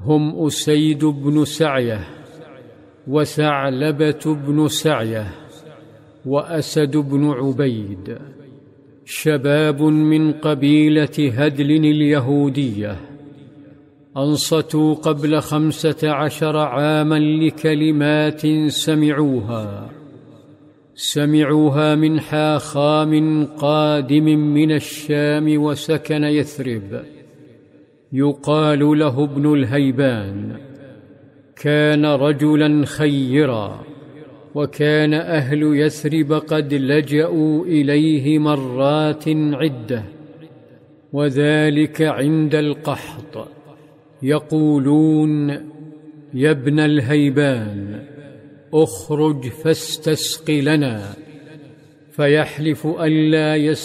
هم أسيد بن سعية وثعلبة بن سعية وأسد بن عبيد، شباب من قبيلة هدل اليهودية، أنصتوا قبل 15 عاما لكلمات سمعوها من حاخام قادم من الشام وسكن يثرب، يقال له ابن الهيبان. كان رجلا خيرا، وكان أهل يثرب قد لجأوا إليه مرات عدة، وذلك عند القحط، يقولون: يا ابن الهيبان اخرج فاستسق لنا، فيحلف ألا